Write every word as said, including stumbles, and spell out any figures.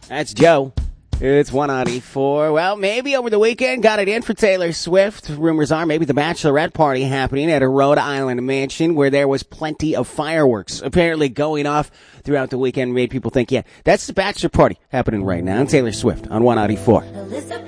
That's Joe. It's one ninety-four. Well, maybe over the weekend got it in for Taylor Swift. Rumors are maybe the bachelorette party happening at a Rhode Island mansion where there was plenty of fireworks apparently going off throughout the weekend. Made people think, yeah, that's the bachelor party happening right now. Taylor Swift on one ninety-four.